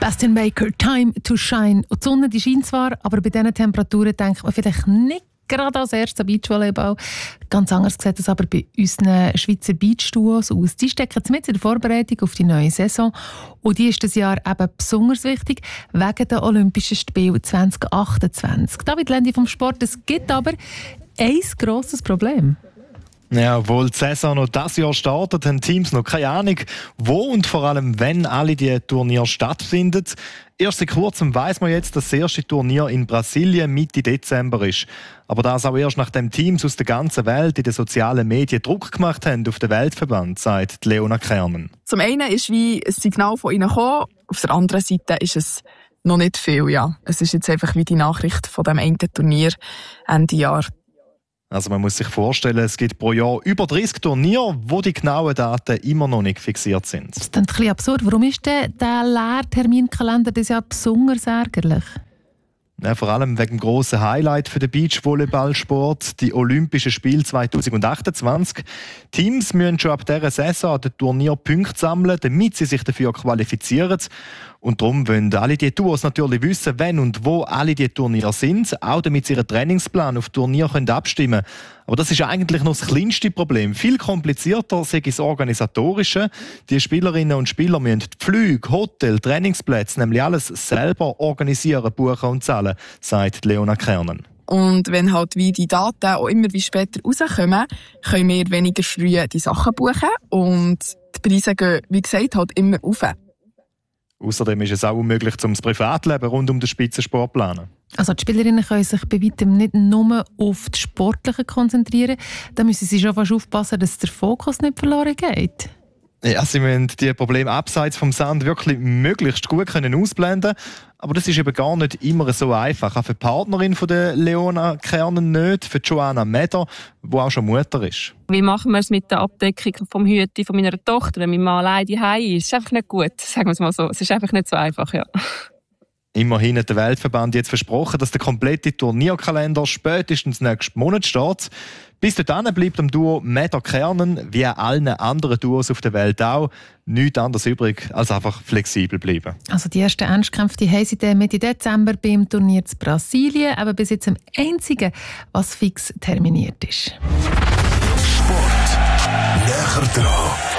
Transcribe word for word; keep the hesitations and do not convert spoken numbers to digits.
Bastian Baker, Time to Shine. Und die Sonne die scheint zwar, aber bei diesen Temperaturen denkt man vielleicht nicht gerade als erstes an Beachvolleyball. Ganz anders sieht es aber bei unseren Schweizer Beachduos aus. Die stecken mit in der Vorbereitung auf die neue Saison. Und die ist dieses Jahr eben besonders wichtig, wegen der Olympischen Spiele zwanzig achtundzwanzig. David Lendi vom Sport, es gibt aber ein grosses Problem. Ja, obwohl die Saison noch dieses Jahr startet, haben Teams noch keine Ahnung, wo und vor allem, wenn alle diese Turniere stattfinden. Erst seit kurzem weiss man jetzt, dass das erste Turnier in Brasilien Mitte Dezember ist. Aber das auch erst nachdem Teams aus der ganzen Welt in den sozialen Medien Druck gemacht haben auf den Weltverband, sagt Leona Kernen. Zum einen ist wie ein Signal von ihnen gekommen, auf der anderen Seite ist es noch nicht viel. Ja. Es ist jetzt einfach wie die Nachricht von dem einen Turnier Ende Jahr. Also man muss sich vorstellen, es gibt pro Jahr über dreißig Turniere, wo die genauen Daten immer noch nicht fixiert sind. Das ist ein bisschen absurd. Warum ist denn der Leerterminkalender dieses Jahr besonders ärgerlich? Ja, vor allem wegen dem grossen Highlight für den Beachvolleyballsport, die Olympischen Spiele zwanzig achtundzwanzig. Teams müssen schon ab dieser Saison an den Turnier Punkte sammeln, damit sie sich dafür qualifizieren. Und darum wollen alle die Duos natürlich wissen, wenn und wo alle die Turniere sind, auch damit sie ihren Trainingsplan auf Turnier abstimmen können. Aber das ist eigentlich noch das kleinste Problem. Viel komplizierter ist das Organisatorische. Die Spielerinnen und Spieler müssen die Flüge, Hotel, Trainingsplätze, nämlich alles selber organisieren, buchen und zahlen, sagt Leona Kernen. Und wenn halt wie die Daten auch immer wie später rauskommen, können wir weniger früh die Sachen buchen und die Preise gehen, wie gesagt, halt immer rauf. Außerdem ist es auch unmöglich, um das Privatleben rund um den Spitzensport zu planen. Also die Spielerinnen können sich bei weitem nicht nur auf das Sportliche konzentrieren. Da müssen sie schon fast aufpassen, dass der Fokus nicht verloren geht. Ja, sie müssen die Probleme abseits vom Sand wirklich möglichst gut können ausblenden. Aber das ist eben gar nicht immer so einfach. Auch für die Partnerin von der Leona Kernen nicht, für Joanna Meder, die auch schon Mutter ist. Wie machen wir es mit der Abdeckung vom Hüte von meiner Tochter, wenn mein Mann alleine zu Hause ist? Es ist einfach nicht gut, sagen wir es mal so. Es ist einfach nicht so einfach, ja. Immerhin hat der Weltverband jetzt versprochen, dass der komplette Turnierkalender spätestens nächsten Monat steht. Bis dahin bleibt dem Duo Meder Kernen, wie allen anderen Duos auf der Welt auch, nichts anderes übrig, als einfach flexibel bleiben. Also die ersten Ernstkämpfe die haben sie dann Mitte Dezember beim Turnier in Brasilien, aber bis jetzt am einzigen, was fix terminiert ist. Sport näher dran.